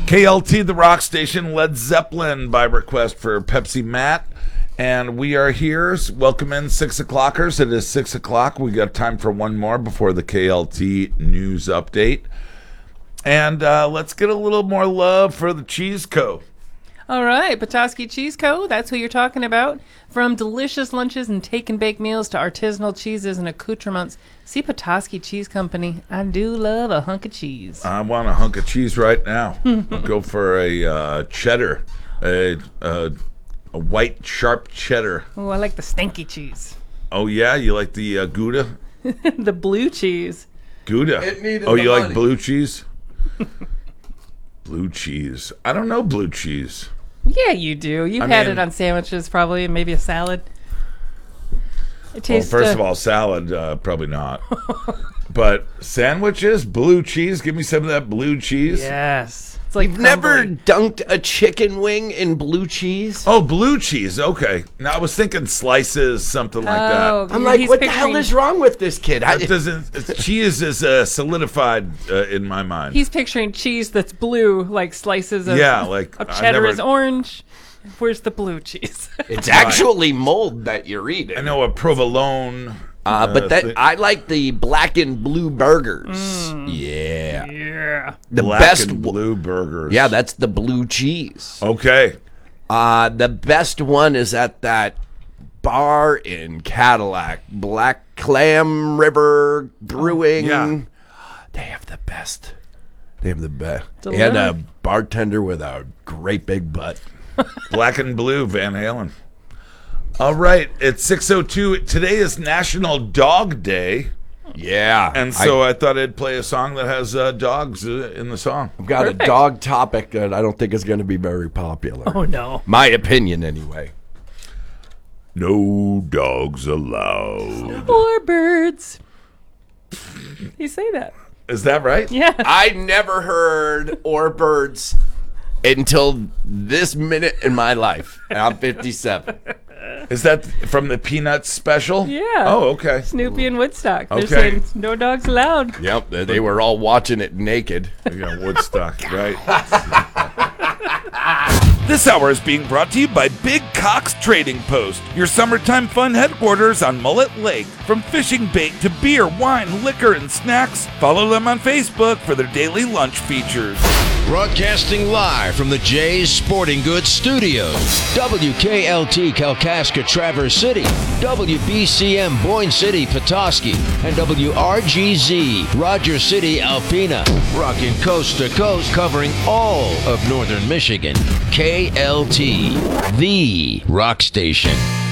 KLT, the rock station, Led Zeppelin by request for Pepsi Matt. And we are here. Welcome in 6 o'clockers. It is 6 o'clock. We got time for one more before the KLT news update. And let's get a little more love for the Cheese Co. All right, Petoskey Cheese Co., that's who you're talking about. From delicious lunches and take-and-bake meals to artisanal cheeses and accoutrements, see Petoskey Cheese Company. I do love a hunk of cheese. I want a hunk of cheese right now. I'll go for a cheddar, a white sharp cheddar. Oh, I like the stinky cheese. Oh, yeah? You like the Gouda? The blue cheese. Gouda. It needed Oh, the you money. like blue cheese? Blue cheese. I don't know blue cheese. Yeah, you do. You've had it on sandwiches, probably, and maybe a salad. It tastes. Well, first of all, salad, probably not. But sandwiches, blue cheese. Give me some of that blue cheese. Yes. It's like Never crumbly. dunked a chicken wing in blue cheese? Oh, blue cheese. Okay. Now I was thinking slices, something like that. I'm like, he's what the hell picturing- is wrong with this kid? That doesn't. Cheese is solidified in my mind. He's picturing cheese that's blue, like slices of, Yeah, like, of I cheddar never- is orange. Where's the blue cheese? It's actually mold that you're eating. I know a provolone. But that thing. I like the black and blue burgers. Yeah. Yeah. The Black best and blue burgers. Yeah, that's the blue cheese. Okay. The best one is at that bar in Cadillac, Black Clam River Brewing. yeah. They have the best. They have the best. Deliver. And a bartender with a great big butt. Black and blue, Van Halen. All right. It's 6:02. Today is National Dog Day. Yeah. And so I thought I'd play a song that has dogs in the song. I've got Perfect. a dog topic that I don't think is going to be very popular. Oh, no. My opinion, anyway. No dogs allowed. Or birds. You say that. Is that right? Yeah. I never heard or birds until this minute in my life. And I'm 57. Is that from the Peanuts special? Yeah. Oh, okay. Snoopy and Woodstock. They're Okay. saying no dogs allowed. Yep, they were all watching it naked. Yeah, Woodstock, right? This hour is being brought to you by Big Cox Trading Post, your summertime fun headquarters on Mullet Lake. From fishing bait to beer, wine, liquor, and snacks, follow them on Facebook for their daily lunch features. Broadcasting live from the Jay's Sporting Goods Studios. WKLT Kalkaska Traverse City, WBCM Boyne City Petoskey, and WRGZ Roger City Alpena. Rocking coast to coast, covering all of northern Michigan. KLT, the rock station.